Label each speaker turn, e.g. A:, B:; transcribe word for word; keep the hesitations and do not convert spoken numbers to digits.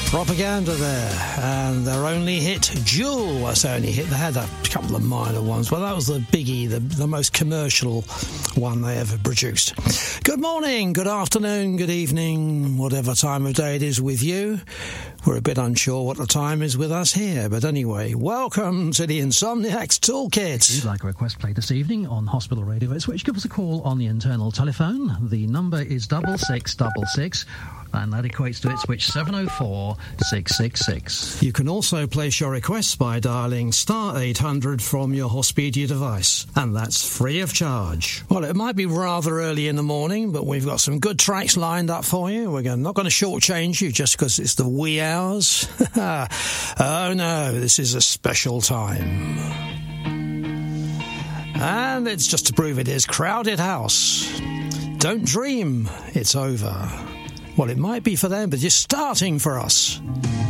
A: Propaganda there, and their only hit, Jewel, was their only hit. They had a couple of minor ones, but that was the biggie, the, the most commercial one they ever produced. Good morning, good afternoon, good evening, whatever time of day it is with you. We're a bit unsure what the time is with us here, but anyway, welcome to the Insomniacs Toolkit.
B: If you'd like a request played this evening on Hospital Radio at Switch, give us a call on the internal telephone. The number is double six double six, and that equates to Ipswich seven oh four six six six.
A: You can also place your requests by dialing star eight hundred from your Hospedia device, and that's free of charge. Well, it might be rather early in the morning, but we've got some good tracks lined up for you. We're not going to shortchange you just because it's the wee hours. Oh no, this is a special time. And it's just to prove it is Crowded House. Don't dream it's over. Well, it might be for them, but it's starting for us.